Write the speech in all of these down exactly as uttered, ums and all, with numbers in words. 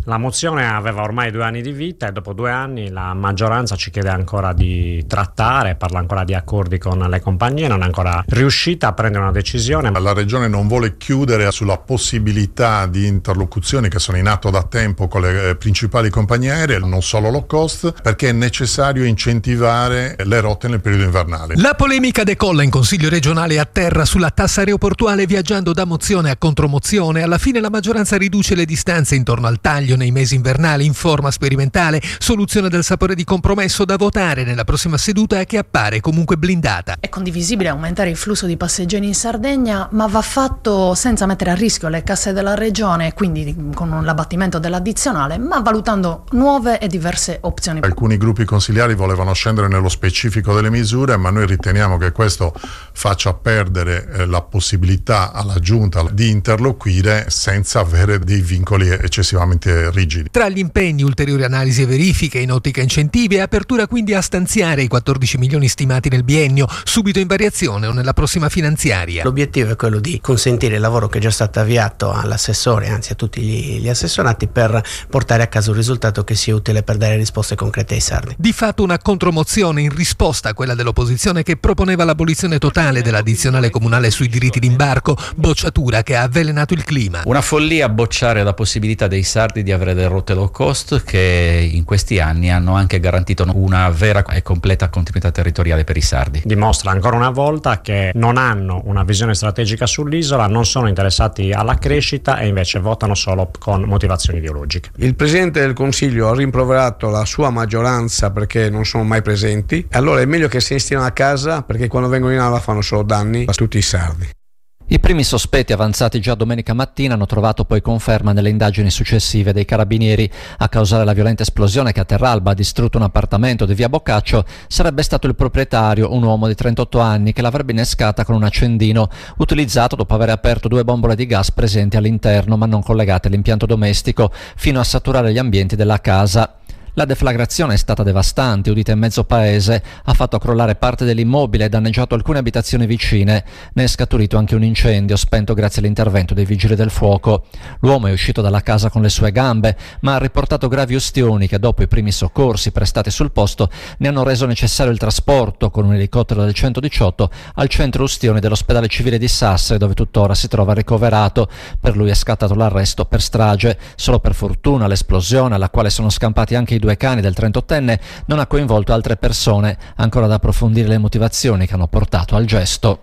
La mozione aveva ormai due anni di vita e dopo due anni la maggioranza ci chiede ancora di trattare, parla ancora di accordi con le compagnie, non è ancora riuscita a prendere una decisione. La Regione non vuole chiudere sulla possibilità di interlocuzioni che sono in atto da tempo con le principali compagnie aeree, non solo low cost, perché è necessario incentivare le rotte nel periodo invernale. La polemica decolla in Consiglio regionale a terra sulla tassa aeroportuale, viaggiando da mozione a contromozione. Alla fine la maggioranza riduce le distanze intorno al taglio nei mesi invernali in forma sperimentale, soluzione del sapore di compromesso da votare nella prossima seduta e che appare comunque blindata. È condivisibile aumentare il flusso di passeggeri in Sardegna, ma va fatto senza mettere a rischio le casse della regione, quindi con l'abbattimento dell'addizionale, ma valutando nuove e diverse opzioni. Alcuni gruppi consigliari volevano scendere nello specifico delle misure, ma noi riteniamo che questo faccia perdere eh, la possibilità alla Giunta di interloquire senza avere dei vincoli eccessivamente rigidi. Tra gli impegni, ulteriori analisi e verifiche in ottica incentivi e apertura quindi a stanziare i quattordici milioni stimati nel biennio, subito in variazione o nella prossima finanziaria. L'obiettivo è quello di consentire il lavoro che è già stato avviato all'assessore, anzi a tutti gli, gli assessorati, per portare a casa un risultato che sia utile per dare risposte concrete ai sardi. Di fatto una contromozione in risposta a quella dell'opposizione che proponeva l'abolizione totale dell'addizionale comunale sui diritti d'imbarco, bocciatura che ha avvelenato il clima. Una follia bocciare la possibilità dei sardi di avere delle rotte low cost che in questi anni hanno anche garantito una vera e completa continuità territoriale per i sardi. Dimostra ancora una volta che non hanno una visione strategica sull'isola, non sono interessati alla crescita e invece votano solo con motivazioni ideologiche. Il Presidente del Consiglio ha rimproverato la sua maggioranza perché non sono mai presenti, allora è meglio che se ne stiano a casa, perché quando vengono in aula fanno solo danni a tutti i sardi. I primi sospetti avanzati già domenica mattina hanno trovato poi conferma nelle indagini successive dei carabinieri. A causare la violenta esplosione che a Terralba ha distrutto un appartamento di via Boccaccio sarebbe stato il proprietario, un uomo di trentotto anni, che l'avrebbe innescata con un accendino utilizzato dopo aver aperto due bombole di gas presenti all'interno ma non collegate all'impianto domestico, fino a saturare gli ambienti della casa. La deflagrazione è stata devastante, udita in mezzo paese, ha fatto crollare parte dell'immobile e danneggiato alcune abitazioni vicine. Ne è scaturito anche un incendio, spento grazie all'intervento dei vigili del fuoco. L'uomo è uscito dalla casa con le sue gambe, ma ha riportato gravi ustioni che, dopo i primi soccorsi prestati sul posto, ne hanno reso necessario il trasporto con un elicottero del centodiciotto al centro ustioni dell'ospedale civile di Sassari, dove tuttora si trova ricoverato. Per lui è scattato l'arresto per strage. Solo per fortuna l'esplosione, alla quale sono scampati anche i due cani del trentottenne, non ha coinvolto altre persone. Ancora da approfondire le motivazioni che hanno portato al gesto.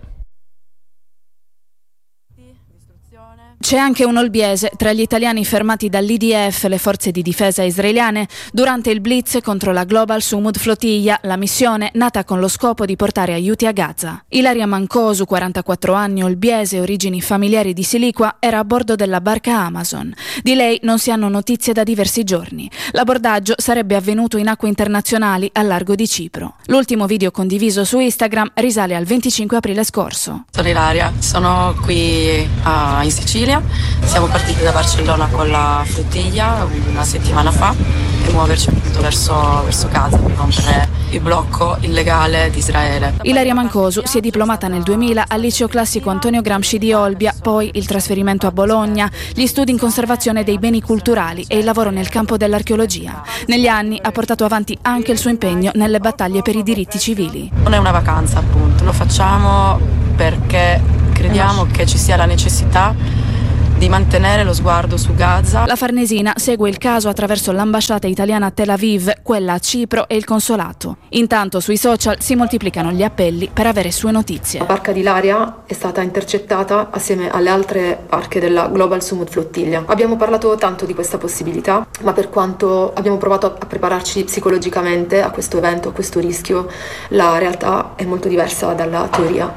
C'è anche un olbiese tra gli italiani fermati dall'I D F, le forze di difesa israeliane, durante il blitz contro la Global Sumud Flotilla, la missione nata con lo scopo di portare aiuti a Gaza. Ilaria Mancosu, quarantaquattro anni, olbiese, origini familiari di Siliqua, era a bordo della barca Amazon. Di lei non si hanno notizie da diversi giorni. L'abordaggio sarebbe avvenuto in acque internazionali al largo di Cipro. L'ultimo video condiviso su Instagram risale al venticinque aprile scorso. Sono Ilaria, sono qui uh, in Sicilia. Siamo partiti da Barcellona con la flottiglia una settimana fa e muoverci appunto verso, verso Gaza per rompere il blocco illegale di Israele. Ilaria Mancosu si è diplomata nel duemila al liceo classico Antonio Gramsci di Olbia, poi il trasferimento a Bologna, gli studi in conservazione dei beni culturali e il lavoro nel campo dell'archeologia. Negli anni ha portato avanti anche il suo impegno nelle battaglie per i diritti civili. Non è una vacanza, appunto, lo facciamo perché crediamo che ci sia la necessità di mantenere lo sguardo su Gaza. La Farnesina segue il caso attraverso l'ambasciata italiana a Tel Aviv, quella a Cipro e il consolato. Intanto sui social si moltiplicano gli appelli per avere sue notizie. La barca di Ilaria è stata intercettata assieme alle altre barche della Global Sumud Flottiglia. Abbiamo parlato tanto di questa possibilità, ma per quanto abbiamo provato a prepararci psicologicamente a questo evento, a questo rischio, la realtà è molto diversa dalla teoria.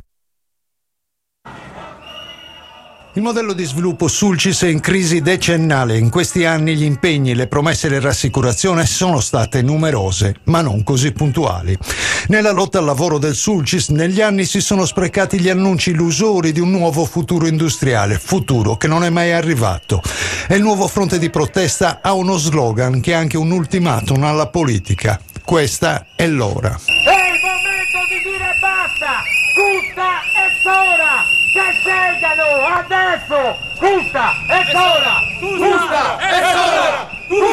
Il modello di sviluppo Sulcis è in crisi decennale. In questi anni gli impegni, le promesse e le rassicurazioni sono state numerose, ma non così puntuali. Nella lotta al lavoro del Sulcis, negli anni si sono sprecati gli annunci illusori di un nuovo futuro industriale, futuro che non è mai arrivato. E il nuovo fronte di protesta ha uno slogan che è anche un ultimatum alla politica. Questa è l'ora. È il momento di dire basta! Giusta e sola! Che scelgano adesso! Giusta e sola! Giusta e sola!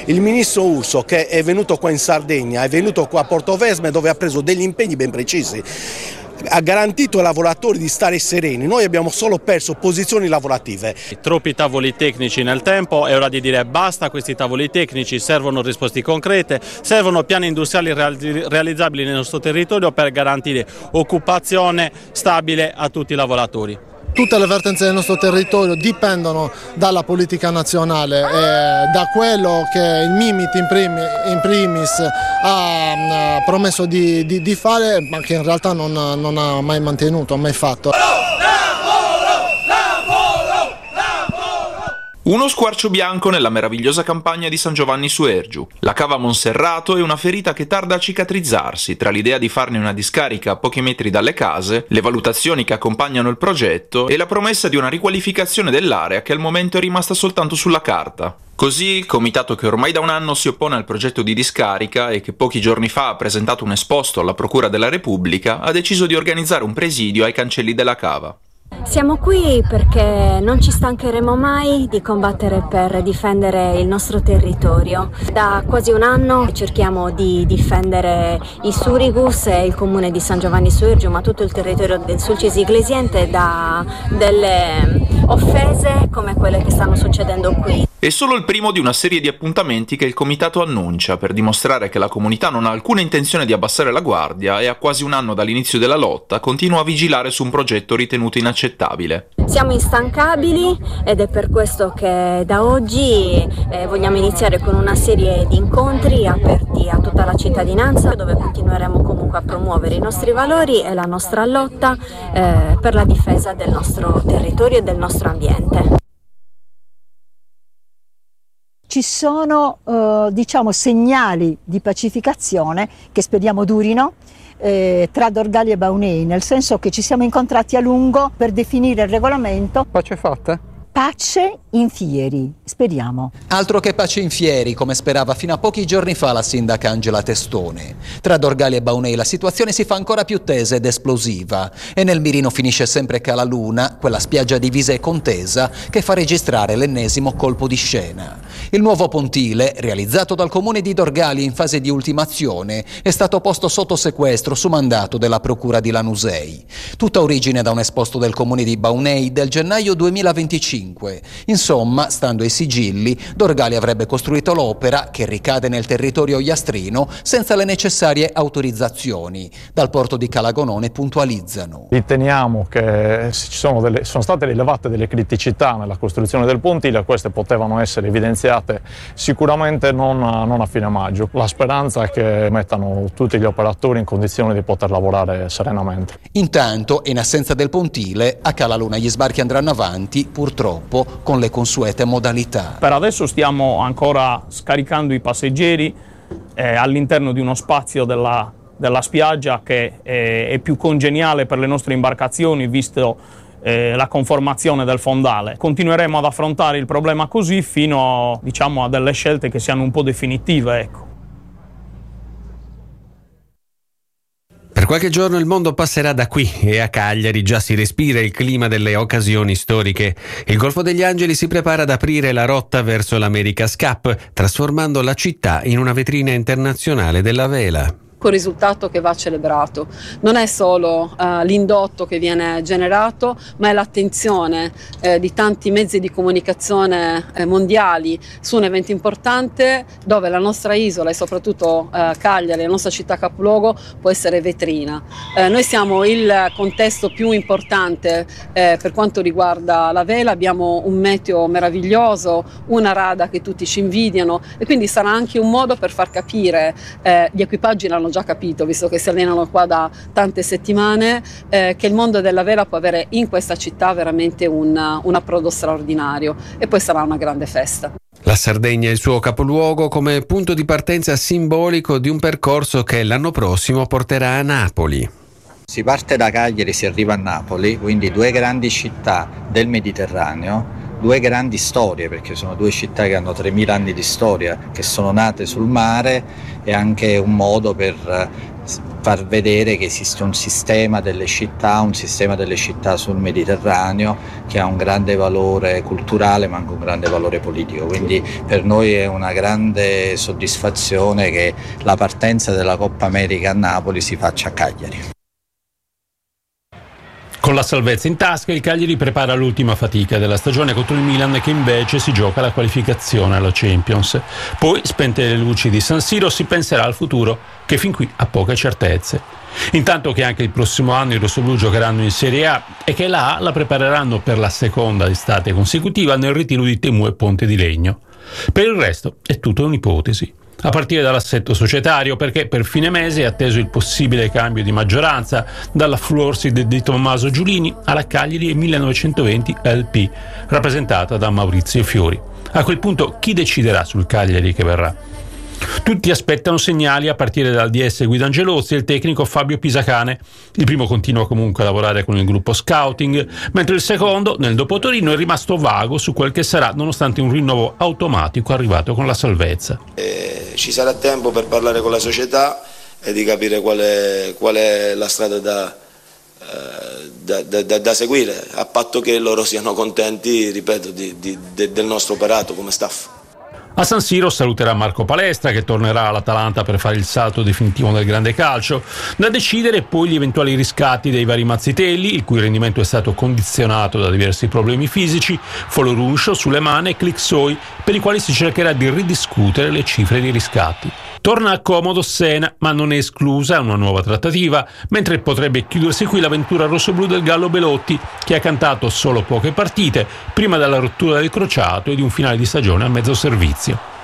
Il ministro Urso, che è venuto qua in Sardegna, è venuto qua a Portovesme dove ha preso degli impegni ben precisi, ha garantito ai lavoratori di stare sereni. Noi abbiamo solo perso posizioni lavorative. Troppi tavoli tecnici nel tempo, è ora di dire basta a questi tavoli tecnici, servono risposte concrete, servono piani industriali realizzabili nel nostro territorio per garantire occupazione stabile a tutti i lavoratori. Tutte le vertenze del nostro territorio dipendono dalla politica nazionale e da quello che il Mimit in, primi, in primis ha promesso di, di, di fare, ma che in realtà non, non ha mai mantenuto, mai fatto. Uno squarcio bianco nella meravigliosa campagna di San Giovanni su Ergiu. La cava Monserrato è una ferita che tarda a cicatrizzarsi tra l'idea di farne una discarica a pochi metri dalle case, le valutazioni che accompagnano il progetto e la promessa di una riqualificazione dell'area che al momento è rimasta soltanto sulla carta. Così il comitato che ormai da un anno si oppone al progetto di discarica e che pochi giorni fa ha presentato un esposto alla Procura della Repubblica ha deciso di organizzare un presidio ai cancelli della cava. Siamo qui perché non ci stancheremo mai di combattere per difendere il nostro territorio. Da quasi un anno cerchiamo di difendere i Surigus e il comune di San Giovanni su Ergiu, ma tutto il territorio del Sulcis Iglesiente da delle offese come quelle che stanno succedendo qui. È solo il primo di una serie di appuntamenti che il comitato annuncia per dimostrare che la comunità non ha alcuna intenzione di abbassare la guardia e a quasi un anno dall'inizio della lotta continua a vigilare su un progetto ritenuto inaccettabile. Siamo instancabili ed è per questo che da oggi eh, vogliamo iniziare con una serie di incontri aperti a tutta la cittadinanza, dove continueremo comunque a promuovere i nostri valori e la nostra lotta eh, per la difesa del nostro territorio e del nostro ambiente. Ci sono eh, diciamo segnali di pacificazione che speriamo durino eh, tra Dorgali e Baunei, nel senso che ci siamo incontrati a lungo per definire il regolamento. Pace fatta? Pace in fieri, speriamo. Altro che pace in fieri, come sperava fino a pochi giorni fa la sindaca Angela Testone. Tra Dorgali e Baunei la situazione si fa ancora più tesa ed esplosiva e nel mirino finisce sempre Calaluna, quella spiaggia divisa e contesa che fa registrare l'ennesimo colpo di scena. Il nuovo pontile, realizzato dal comune di Dorgali in fase di ultimazione, è stato posto sotto sequestro su mandato della procura di Lanusei. Tutta origine da un esposto del comune di Baunei del gennaio duemilaventicinque. Insomma, stando ai sigilli, Dorgali avrebbe costruito l'opera, che ricade nel territorio iastrino, senza le necessarie autorizzazioni. Dal porto di Calagonone puntualizzano. Riteniamo che ci sono, delle, sono state rilevate delle criticità nella costruzione del pontile, queste potevano essere evidenziate sicuramente non a, non a fine maggio. La speranza è che mettano tutti gli operatori in condizione di poter lavorare serenamente. Intanto, in assenza del pontile, a Calaluna gli sbarchi andranno avanti, purtroppo con le consuete modalità. Per adesso stiamo ancora scaricando i passeggeri eh, all'interno di uno spazio della, della spiaggia che è, è più congeniale per le nostre imbarcazioni, visto eh, la conformazione del fondale. Continueremo ad affrontare il problema così fino, diciamo, a delle scelte che siano un po' definitive, ecco. Per qualche giorno il mondo passerà da qui e a Cagliari già si respira il clima delle occasioni storiche. Il Golfo degli Angeli si prepara ad aprire la rotta verso l'America's Cup, trasformando la città in una vetrina internazionale della vela. Risultato che va celebrato. Non è solo uh, l'indotto che viene generato, ma è l'attenzione eh, di tanti mezzi di comunicazione eh, mondiali su un evento importante dove la nostra isola e soprattutto uh, Cagliari, la nostra città capoluogo, può essere vetrina. Eh, noi siamo il contesto più importante eh, per quanto riguarda la vela, abbiamo un meteo meraviglioso, una rada che tutti ci invidiano e quindi sarà anche un modo per far capire, eh, gli equipaggi l'hanno già capito, visto che si allenano qua da tante settimane, eh, che il mondo della vela può avere in questa città veramente un, un approdo straordinario e poi sarà una grande festa. La Sardegna è il suo capoluogo come punto di partenza simbolico di un percorso che l'anno prossimo porterà a Napoli. Si parte da Cagliari e si arriva a Napoli, quindi due grandi città del Mediterraneo, due grandi storie, perché sono due città che hanno tremila anni di storia, che sono nate sul mare e anche un modo per far vedere che esiste un sistema delle città, un sistema delle città sul Mediterraneo che ha un grande valore culturale ma anche un grande valore politico, quindi per noi è una grande soddisfazione che la partenza della Coppa America a Napoli si faccia a Cagliari. Con la salvezza in tasca, il Cagliari prepara l'ultima fatica della stagione contro il Milan, che invece si gioca la qualificazione alla Champions. Poi, spente le luci di San Siro, si penserà al futuro, che fin qui ha poche certezze. Intanto che anche il prossimo anno i rossoblù giocheranno in Serie A e che la A la prepareranno per la seconda estate consecutiva nel ritiro di Temu e Ponte di Legno. Per il resto è tutta un'ipotesi, a partire dall'assetto societario, perché per fine mese è atteso il possibile cambio di maggioranza dalla Fluorsid di Tommaso Giulini alla Cagliari millenovecentoventi L P, rappresentata da Maurizio Fiori. A quel punto chi deciderà sul Cagliari che verrà? Tutti aspettano segnali a partire dal D S Guido Angelozzi e il tecnico Fabio Pisacane. Il primo continua comunque a lavorare con il gruppo scouting, mentre il secondo, nel dopo Torino, è rimasto vago su quel che sarà, nonostante un rinnovo automatico arrivato con la salvezza. Eh, ci sarà tempo per parlare con la società e di capire qual è, qual è la strada da, eh, da, da, da, da seguire, a patto che loro siano contenti, ripeto, di, di, de, del nostro operato come staff. A San Siro saluterà Marco Palestra, che tornerà all'Atalanta per fare il salto definitivo nel grande calcio. Da decidere poi gli eventuali riscatti dei vari Mazzitelli, il cui rendimento è stato condizionato da diversi problemi fisici, Foloruncio, Sulemane e Clixoi, per i quali si cercherà di ridiscutere le cifre di riscatti. Torna a comodo Sena, ma non è esclusa una nuova trattativa, mentre potrebbe chiudersi qui l'avventura rossoblù del Gallo Belotti, che ha cantato solo poche partite prima della rottura del crociato e di un finale di stagione a mezzo servizio.